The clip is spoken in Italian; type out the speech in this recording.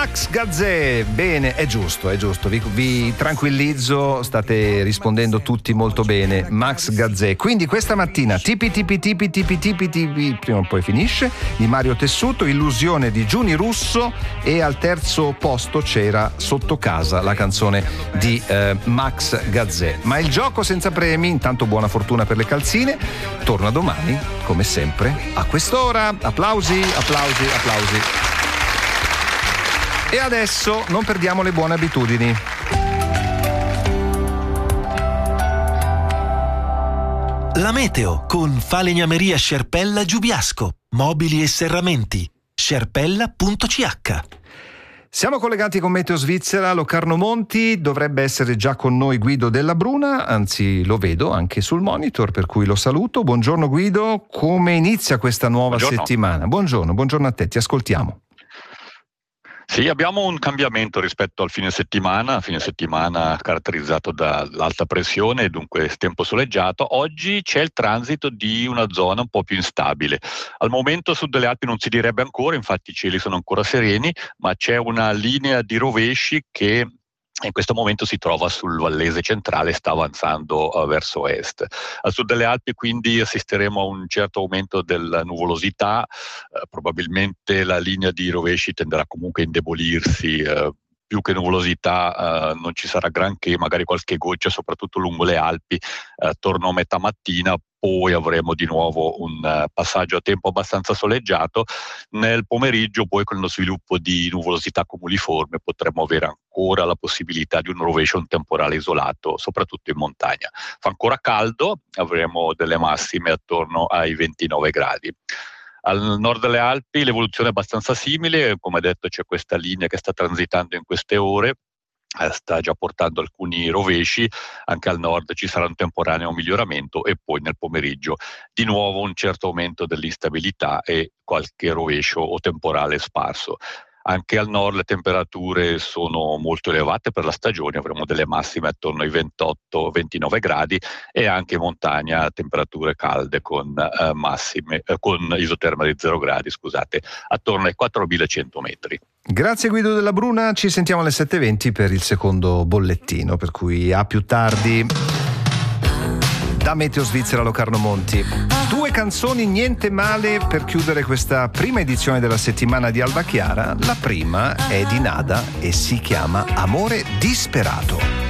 Max Gazzè. Bene, è giusto, vi tranquillizzo, state rispondendo tutti molto bene. Max Gazzè. Quindi questa mattina tipi prima o poi finisce, di Mario Tessuto, Illusione di Giuni Russo, e al terzo posto c'era Sotto casa, la canzone di Max Gazzè. Ma il gioco senza premi, intanto buona fortuna per le calzine, torna domani come sempre a quest'ora. Applausi. E adesso non perdiamo le buone abitudini. La meteo con Falegnameria Scerpella Giubiasco, mobili e serramenti. Scerpella.ch. Siamo collegati con Meteo Svizzera, Locarno Monti. Dovrebbe essere già con noi Guido Della Bruna, anzi lo vedo anche sul monitor, per cui lo saluto. Buongiorno Guido, come inizia questa nuova settimana? Buongiorno a te, ti ascoltiamo. Sì, abbiamo un cambiamento rispetto al fine settimana caratterizzato dall'alta pressione e dunque tempo soleggiato. Oggi c'è il transito di una zona un po' più instabile. Al momento a sud delle Alpi non si direbbe ancora, infatti i cieli sono ancora sereni, ma c'è una linea di rovesci che in questo momento si trova sul Vallese centrale e sta avanzando verso est. Al sud delle Alpi quindi assisteremo a un certo aumento della nuvolosità, probabilmente la linea di rovesci tenderà comunque a indebolirsi, più che nuvolosità non ci sarà granché, magari qualche goccia soprattutto lungo le Alpi attorno a metà mattina. Poi avremo di nuovo un passaggio a tempo abbastanza soleggiato. Nel pomeriggio poi con lo sviluppo di nuvolosità cumuliforme potremo avere ancora la possibilità di un rovescio, un temporale isolato, soprattutto in montagna. Fa ancora caldo, avremo delle massime attorno ai 29 gradi. Al nord delle Alpi l'evoluzione è abbastanza simile, come detto c'è questa linea che sta transitando in queste ore, sta già portando alcuni rovesci. Anche al nord ci sarà un temporaneo miglioramento e poi nel pomeriggio di nuovo un certo aumento dell'instabilità e qualche rovescio o temporale sparso. Anche al nord le temperature sono molto elevate per la stagione, avremo delle massime attorno ai 28-29 gradi e anche in montagna temperature calde con massime con isoterma di 0 gradi, attorno ai 4100 metri. Grazie Guido Della Bruna, ci sentiamo alle 7:20 per il secondo bollettino, per cui a più tardi. Da Meteo Svizzera, Locarno Monti. 2 canzoni niente male per chiudere questa prima edizione della settimana di Alba Chiara. La prima è di Nada e si chiama Amore Disperato.